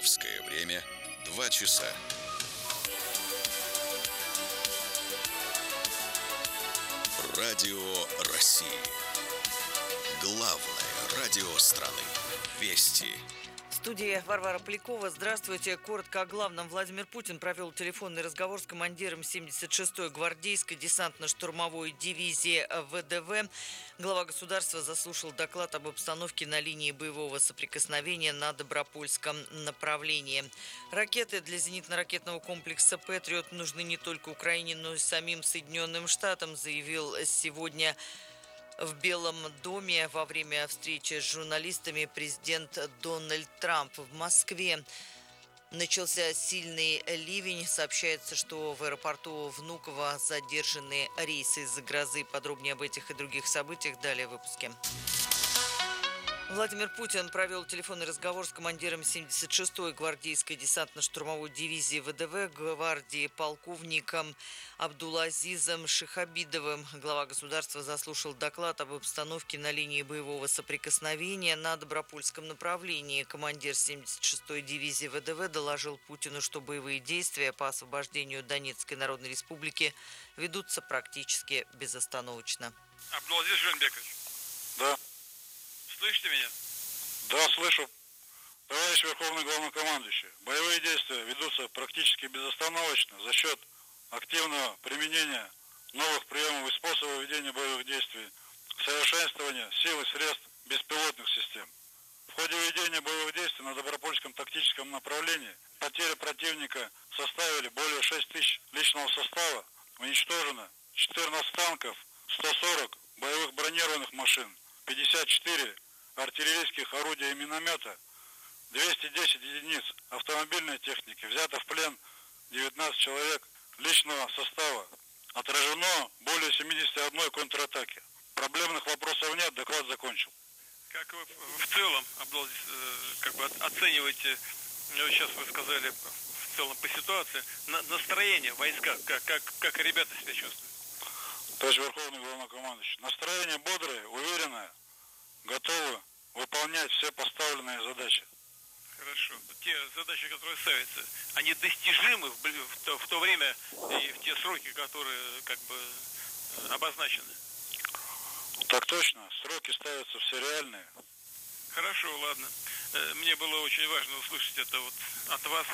Московское время 2 часа. Радио России. Главное радио страны. Вести. В студии Варвара Полякова. Здравствуйте. Коротко о главном. Владимир Путин провел телефонный разговор с командиром 76-й гвардейской десантно-штурмовой дивизии ВДВ. Глава государства заслушал доклад об обстановке на линии боевого соприкосновения на Добропольском направлении. Ракеты для зенитно-ракетного комплекса «Патриот» нужны не только Украине, но и самим Соединенным Штатам, заявил сегодня в Белом доме во время встречи с журналистами президент Дональд Трамп. В Москве начался сильный ливень. Сообщается, что в аэропорту Внуково задержаны рейсы из-за грозы. Подробнее об этих и других событиях далее в выпуске. Владимир Путин провел телефонный разговор с командиром 76-й гвардейской десантно-штурмовой дивизии ВДВ гвардии полковником Абдулазизом Шихабидовым. Глава государства заслушал доклад об обстановке на линии боевого соприкосновения на Добропольском направлении. Командир 76-й дивизии ВДВ доложил Путину, что боевые действия по освобождению Донецкой Народной Республики ведутся практически безостановочно. Абдулазиз Жумбекович. Да. Слышите меня? Да, слышу. Товарищ Верховный Главнокомандующий, боевые действия ведутся практически безостановочно за счет активного применения новых приемов и способов ведения боевых действий, совершенствования сил и средств беспилотных систем. В ходе ведения боевых действий на Добропольском тактическом направлении потери противника составили более 6 тысяч личного состава, уничтожено 14 танков, 140 боевых бронированных машин, 54 артиллерийских орудий и миномета, 210 единиц автомобильной техники, взято в плен 19 человек личного состава, отражено более 71 контратаки. Проблемных вопросов нет, доклад закончил. Как вы в целом, оцениваете, сейчас вы сказали в целом по ситуации, настроение в войсках, как ребята себя чувствуют? Товарищ Верховный Главнокомандующий, настроение бодрое, уверенное, готовы выполнять все поставленные задачи. Хорошо. Те задачи, которые ставятся, они достижимы в то время и в те сроки, которые обозначены? Так точно. Сроки ставятся все реальные. Хорошо, ладно. Мне было очень важно услышать это вот от вас,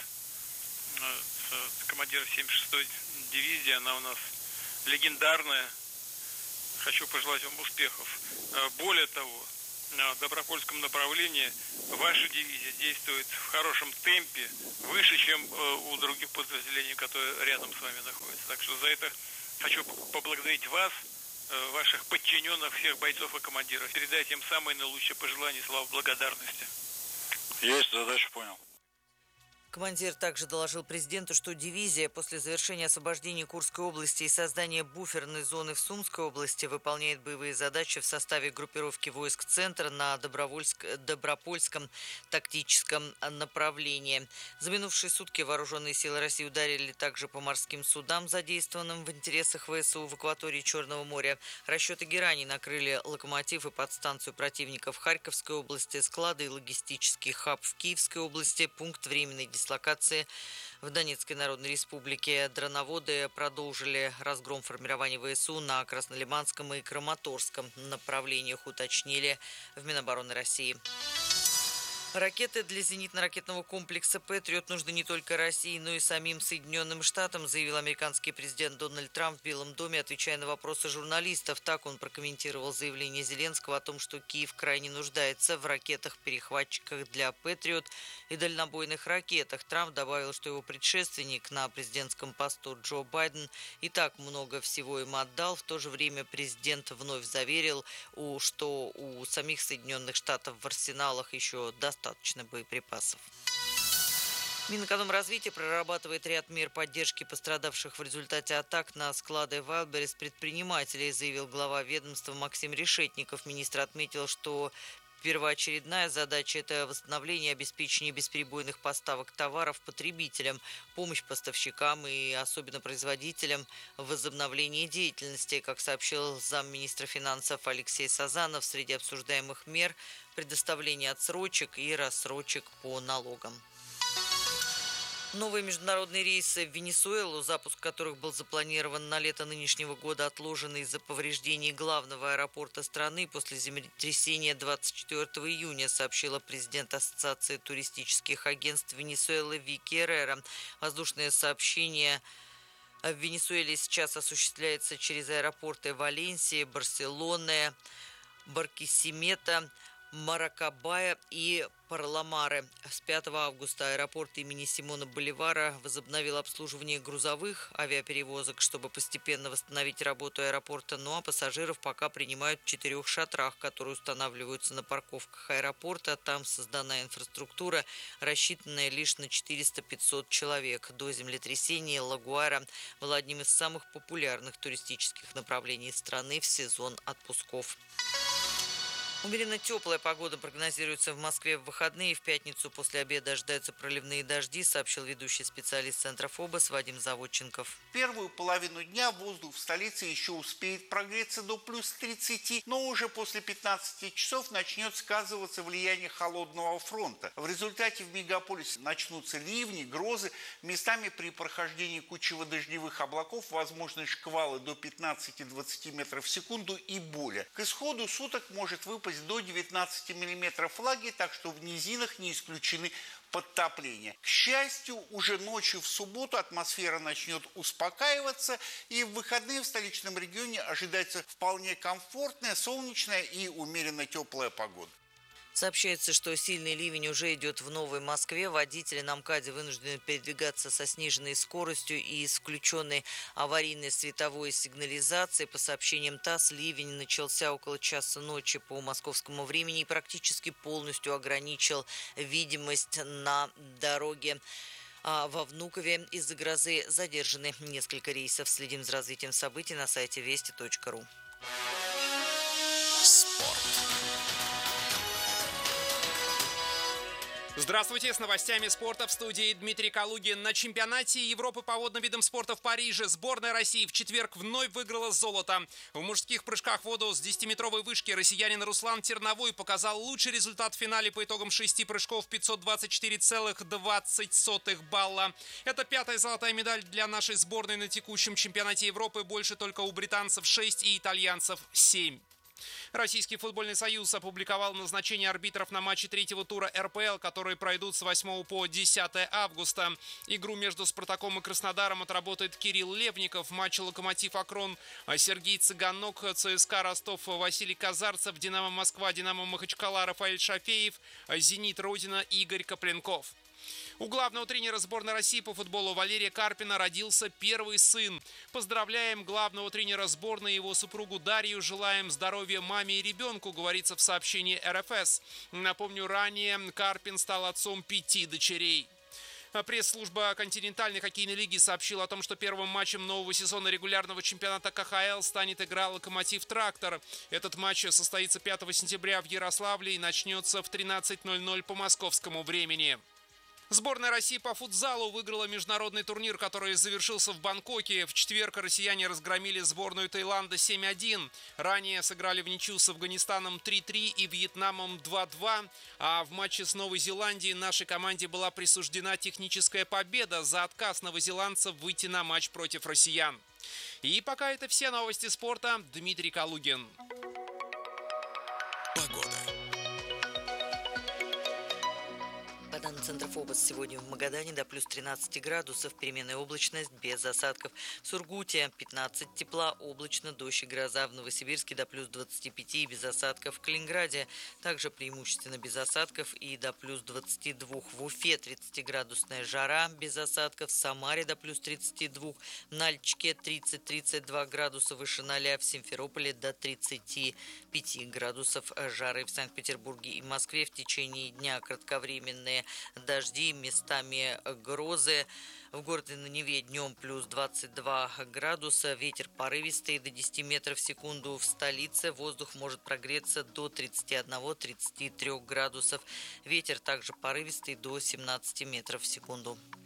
командира 76-й дивизии. Она у нас легендарная. Хочу пожелать вам успехов. Более того, на Добропольском направлении ваша дивизия действует в хорошем темпе, выше, чем у других подразделений, которые рядом с вами находятся. Так что за это хочу поблагодарить вас, ваших подчиненных, всех бойцов и командиров. Передайте им самые наилучшие пожелания и слова благодарности. Есть, задачу понял. Командир также доложил президенту, что дивизия после завершения освобождения Курской области и создания буферной зоны в Сумской области выполняет боевые задачи в составе группировки войск «Центр» на Добропольском тактическом направлении. За минувшие сутки вооруженные силы России ударили также по морским судам, задействованным в интересах ВСУ в акватории Черного моря. Расчеты «Герани» накрыли локомотив и подстанцию противника в Харьковской области, склады и логистический хаб в Киевской области, пункт временной дислокации в Донецкой Народной Республике. Дроноводы продолжили разгром формирований ВСУ на Краснолиманском и Краматорском направлениях, уточнили в Минобороны России. Ракеты для зенитно-ракетного комплекса «Патриот» нужны не только России, но и самим Соединенным Штатам, заявил американский президент Дональд Трамп в Белом доме, отвечая на вопросы журналистов. Так он прокомментировал заявление Зеленского о том, что Киев крайне нуждается в ракетах-перехватчиках для «Патриот» и дальнобойных ракетах. Трамп добавил, что его предшественник на президентском посту Джо Байден и так много всего им отдал. В то же время президент вновь заверил, что у самих Соединенных Штатов в арсеналах еще достаточно боеприпасов. Минэкономразвития прорабатывает ряд мер поддержки пострадавших в результате атак на склады Wildberries предпринимателей, заявил глава ведомства Максим Решетников. Министр отметил, что первоочередная задача – это восстановление и обеспечение бесперебойных поставок товаров потребителям, помощь поставщикам и особенно производителям в возобновлении деятельности. Как сообщил замминистра финансов Алексей Сазанов, среди обсуждаемых мер – предоставление отсрочек и рассрочек по налогам. Новые международные рейсы в Венесуэлу, запуск которых был запланирован на лето нынешнего года, отложен из-за повреждений главного аэропорта страны после землетрясения 24 июня, сообщила президент Ассоциации туристических агентств Венесуэлы Вики Эррера. Воздушное сообщение в Венесуэле сейчас осуществляется через аэропорты Валенсии, Барселоны, Баркисимето, Маракайбо и Парламары. С 5 августа аэропорт имени Симона Боливара возобновил обслуживание грузовых авиаперевозок, чтобы постепенно восстановить работу аэропорта, ну а пассажиров пока принимают в 4 шатрах, которые устанавливаются на парковках аэропорта. Там создана инфраструктура, рассчитанная лишь на 400-500 человек. До землетрясения Ла Гуайра была одним из самых популярных туристических направлений страны в сезон отпусков. Умеренно теплая погода прогнозируется в Москве в выходные. В пятницу после обеда ожидаются проливные дожди, сообщил ведущий специалист Центра ФОБОС Вадим Заводченков. Первую половину дня воздух в столице еще успеет прогреться до плюс 30, но уже после 15 часов начнет сказываться влияние холодного фронта. В результате в мегаполисе начнутся ливни, грозы. Местами при прохождении кучево-дождевых облаков возможны шквалы до 15-20 метров в секунду и более. К исходу суток может выпасть до 19 миллиметров влаги, так что в низинах не исключены подтопления. К счастью, уже ночью в субботу атмосфера начнет успокаиваться, и в выходные в столичном регионе ожидается вполне комфортная, солнечная и умеренно теплая погода. Сообщается, что сильный ливень уже идет в Новой Москве. Водители на МКАДе вынуждены передвигаться со сниженной скоростью и с включенной аварийной световой сигнализацией. По сообщениям ТАСС, ливень начался около часа ночи по московскому времени и практически полностью ограничил видимость на дороге. Во Внукове из-за грозы задержаны несколько рейсов. Следим за развитием событий на сайте вести.ру. Спорт. Здравствуйте, с новостями спорта в студии Дмитрий Калугин. На чемпионате Европы по водным видам спорта в Париже сборная России в четверг вновь выиграла золото. В мужских прыжках в воду с 10-метровой вышки россиянин Руслан Терновой показал лучший результат в финале по итогам 6 прыжков 524,20 балла. Это 5-я золотая медаль для нашей сборной на текущем чемпионате Европы. Больше только у британцев 6 и итальянцев 7. Российский футбольный союз опубликовал назначение арбитров на матчи третьего тура РПЛ, которые пройдут с 8 по 10 августа. Игру между «Спартаком» и «Краснодаром» отработает Кирилл Левников. В матче «Локомотив Акрон» Сергей Цыганок, ЦСКА Ростов Василий Казарцев, «Динамо Москва», «Динамо Махачкала» Рафаэль Шафеев, «Зенит» Родина Игорь Копленков. У главного тренера сборной России по футболу Валерия Карпина родился первый сын. Поздравляем главного тренера сборной и его супругу Дарью. Желаем здоровья маме и ребенку, говорится в сообщении РФС. Напомню, ранее Карпин стал отцом 5 дочерей. Пресс-служба континентальной хоккейной лиги сообщила о том, что первым матчем нового сезона регулярного чемпионата КХЛ станет игра «Локомотив-Трактор». Этот матч состоится 5 сентября в Ярославле и начнется в 13:00 по московскому времени. Сборная России по футзалу выиграла международный турнир, который завершился в Бангкоке. В четверг россияне разгромили сборную Таиланда 7-1. Ранее сыграли в ничью с Афганистаном 3-3 и Вьетнамом 2-2. А в матче с Новой Зеландией нашей команде была присуждена техническая победа за отказ новозеландцев выйти на матч против россиян. И пока это все новости спорта. Дмитрий Калугин. Погода. По данным Центра ФОБОС, сегодня в Магадане до плюс 13 градусов, переменная облачность без осадков. В Сургуте 15 тепла, облачно, дождь и гроза. В Новосибирске до плюс 25 и без осадков. В Калининграде также преимущественно без осадков и до плюс 22. В Уфе 30-градусная жара без осадков. В Самаре до плюс 32. В Нальчике 30-32 градуса выше 0. В Симферополе до 35 градусов жары. В Санкт-Петербурге и Москве в течение дня кратковременные дожди, местами грозы. В городе на Неве днем плюс 22 градуса, ветер порывистый до 10 метров в секунду. В столице воздух может прогреться до 31-33 градусов. Ветер также порывистый до 17 метров в секунду.